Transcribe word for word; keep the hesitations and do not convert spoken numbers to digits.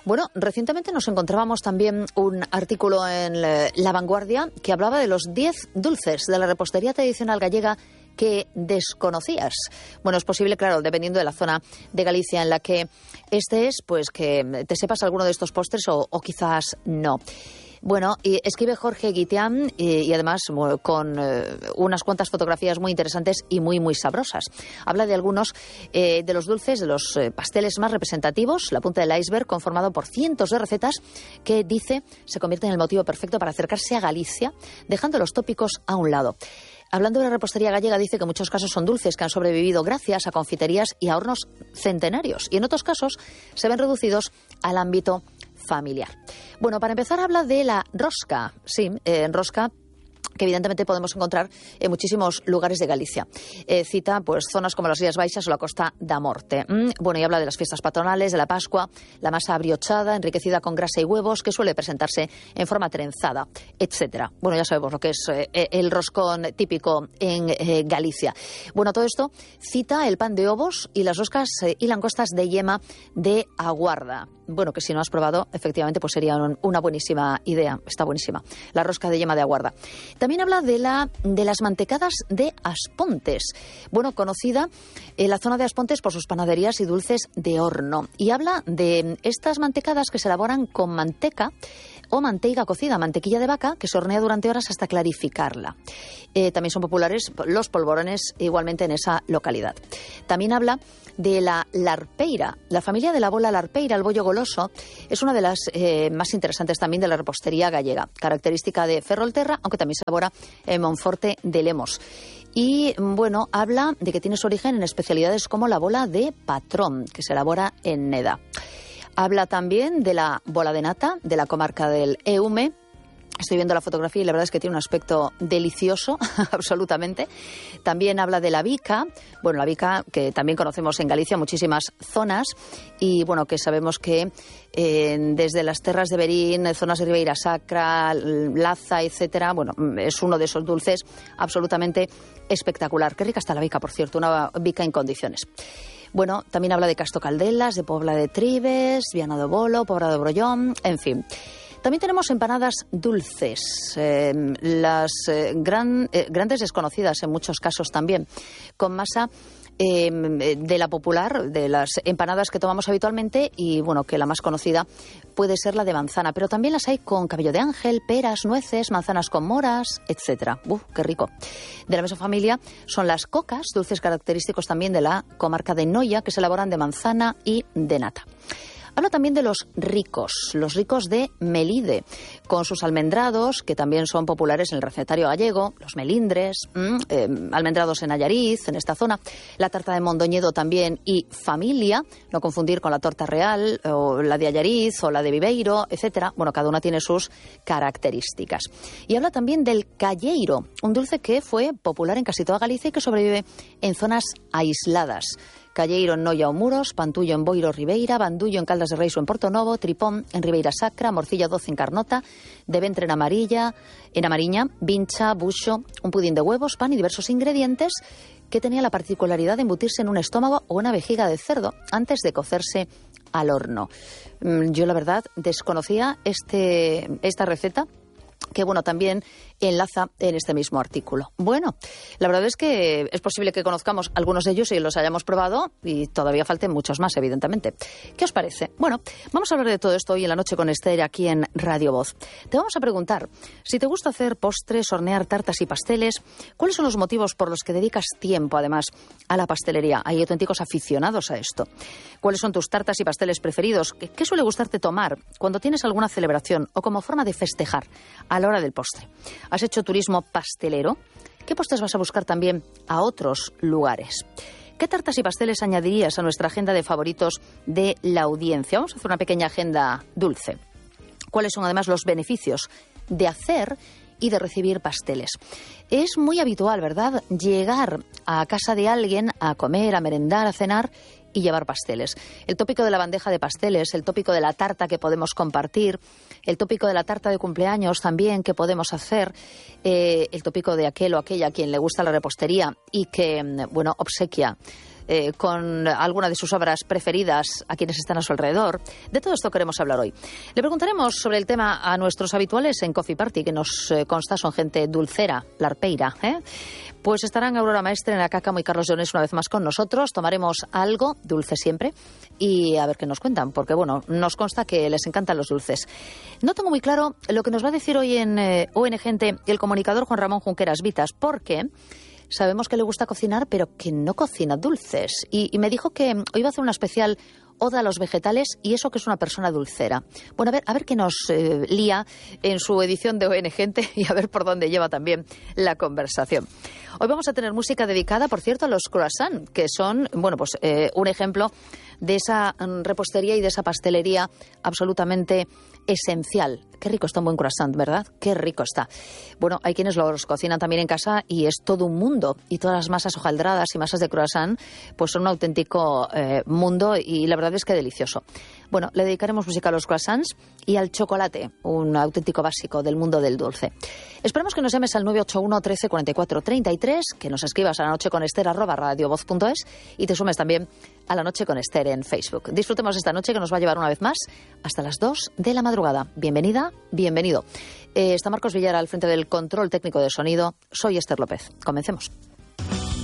Bueno, recientemente nos encontrábamos también un artículo en La Vanguardia que hablaba de los diez dulces de la repostería tradicional gallega que desconocías. Bueno, es posible, claro, dependiendo de la zona de Galicia en la que estés, pues que te sepas alguno de estos postres o, o quizás no. Bueno, y escribe Jorge Guitián y, y además bueno, con eh, unas cuantas fotografías muy interesantes y muy, muy sabrosas. Habla de algunos eh, de los dulces, de los eh, pasteles más representativos, la punta del iceberg, conformado por cientos de recetas que, dice, se convierten en el motivo perfecto para acercarse a Galicia, dejando los tópicos a un lado. Hablando de la repostería gallega, dice que en muchos casos son dulces que han sobrevivido gracias a confiterías y a hornos centenarios, y en otros casos se ven reducidos al ámbito familiar. Bueno, para empezar habla de la rosca, sí, eh, rosca que evidentemente podemos encontrar en muchísimos lugares de Galicia. Eh, cita pues zonas como las Rías Baixas o la Costa da Morte. Mm, bueno, y habla de las fiestas patronales, de la Pascua, la masa abriochada, enriquecida con grasa y huevos, que suele presentarse en forma trenzada, etcétera. Bueno, ya sabemos lo que es eh, el roscón típico en eh, Galicia. Bueno, todo esto cita el pan de ovos y las roscas eh, y langostas de yema de aguarda. Bueno, que si no has probado, efectivamente, pues sería un, una buenísima idea. Está buenísima. La rosca de yema de aguarda. También habla de, la, de las mantecadas de Aspontes. Bueno, conocida en la zona de Aspontes por sus panaderías y dulces de horno. Y habla de estas mantecadas que se elaboran con manteca o manteiga cocida, mantequilla de vaca, que se hornea durante horas hasta clarificarla. Eh, también son populares los polvorones igualmente en esa localidad. También habla de la larpeira. La familia de la bola larpeira, el bollo goloso, es una de las eh, más interesantes también de la repostería gallega, característica de Ferrolterra, aunque también se elabora en Monforte de Lemos. Y, bueno, habla de que tiene su origen en especialidades como la bola de patrón, que se elabora en Neda. Habla también de la bola de nata, de la comarca del Eume. Estoy viendo la fotografía y la verdad es que tiene un aspecto delicioso, absolutamente. También habla de la bica, bueno, la bica que también conocemos en Galicia, muchísimas zonas, y bueno, que sabemos que eh, desde las terras de Berín, zonas de Ribeira Sacra, Laza, etcétera, bueno, es uno de esos dulces absolutamente espectacular. Qué rica está la bica, por cierto, una bica en condiciones. Bueno, también habla de Casto Caldelas, de Pobla de Tribes, Viana do Bolo, Pobra de Brollón, en fin. También tenemos empanadas dulces, eh, las eh, gran, eh, grandes desconocidas en muchos casos también, con masa eh, de la popular, de las empanadas que tomamos habitualmente, y bueno, que la más conocida puede ser la de manzana, pero también las hay con cabello de ángel, peras, nueces, manzanas con moras, etcétera. ¡Uf, qué rico! De la misma familia son las cocas, dulces característicos también de la comarca de Noia, que se elaboran de manzana y de nata. Habla también de los ricos, los ricos de Melide, con sus almendrados, que también son populares en el recetario gallego, los melindres, mmm, eh, almendrados en Allariz, en esta zona, la tarta de Mondoñedo también y familia, no confundir con la torta real, o la de Allariz, o la de Viveiro, etcétera. Bueno, cada una tiene sus características. Y habla también del calleiro, un dulce que fue popular en casi toda Galicia y que sobrevive en zonas aisladas. Calleiro en Noia o Muros, Pantullo en Boiro Ribeira, Bandullo en Caldas de Reiso en Portonovo, Tripón en Ribeira Sacra, Morcilla doce en Carnota, de Ventre en Amarilla, en Amariña, Vincha, Buxo, un pudín de huevos, pan y diversos ingredientes que tenía la particularidad de embutirse en un estómago o una vejiga de cerdo antes de cocerse al horno. Yo, la verdad, desconocía este, esta receta, que bueno, también enlaza en este mismo artículo. Bueno, la verdad es que es posible que conozcamos algunos de ellos y los hayamos probado, y todavía falten muchos más, evidentemente. ¿Qué os parece? Bueno, vamos a hablar de todo esto hoy en la noche con Esther aquí en Radio Voz. Te vamos a preguntar, si te gusta hacer postres, hornear tartas y pasteles, ¿cuáles son los motivos por los que dedicas tiempo, además, a la pastelería? Hay auténticos aficionados a esto. ¿Cuáles son tus tartas y pasteles preferidos? ¿Qué, qué suele gustarte tomar cuando tienes alguna celebración o como forma de festejar a la hora del postre? ¿Has hecho turismo pastelero? ¿Qué postres vas a buscar también a otros lugares? ¿Qué tartas y pasteles añadirías a nuestra agenda de favoritos de la audiencia? Vamos a hacer una pequeña agenda dulce. ¿Cuáles son además los beneficios de hacer y de recibir pasteles? Es muy habitual, ¿verdad?, llegar a casa de alguien a comer, a merendar, a cenar y llevar pasteles. El tópico de la bandeja de pasteles, el tópico de la tarta que podemos compartir, el tópico de la tarta de cumpleaños también que podemos hacer, eh, el tópico de aquel o aquella a quien le gusta la repostería y que, bueno, obsequia eh, con alguna de sus obras preferidas a quienes están a su alrededor. De todo esto queremos hablar hoy. Le preguntaremos sobre el tema a nuestros habituales en Coffee Party, que nos eh, consta son gente dulcera, larpeira, ¿eh? Pues estarán Aurora Maestre, Ana Cácamo y Carlos Llones una vez más con nosotros. Tomaremos algo, dulce siempre, y a ver qué nos cuentan, porque bueno, nos consta que les encantan los dulces. No tengo muy claro lo que nos va a decir hoy en eh, O N Gente el comunicador Juan Ramón Junqueras Vitas, porque sabemos que le gusta cocinar, pero que no cocina dulces. Y, y me dijo que hoy iba a hacer una especial oda a los vegetales y eso que es una persona dulcera. Bueno, a ver, a ver qué nos eh, lía en su edición de O N Gente y a ver por dónde lleva también la conversación. Hoy vamos a tener música dedicada, por cierto, a los croissants, que son, bueno, pues eh, un ejemplo de esa mm, repostería y de esa pastelería absolutamente esencial. Qué rico está un buen croissant, ¿verdad? Qué rico está. Bueno, hay quienes los cocinan también en casa y es todo un mundo. Y todas las masas hojaldradas y masas de croissant pues son un auténtico eh, mundo y la verdad es que delicioso. Bueno, le dedicaremos música a los croissants y al chocolate, un auténtico básico del mundo del dulce. Esperamos que nos llames al nueve ocho uno, trece, cuarenta y cuatro, treinta y tres, que nos escribas a la noche con Ester arroba radiovoz punto es y te sumes también a la noche con Ester en Facebook. Disfrutemos esta noche que nos va a llevar una vez más hasta las dos de la madrugada. Bienvenida, bienvenido. Eh, está Marcos Villar al frente del control técnico de sonido. Soy Ester López. Comencemos.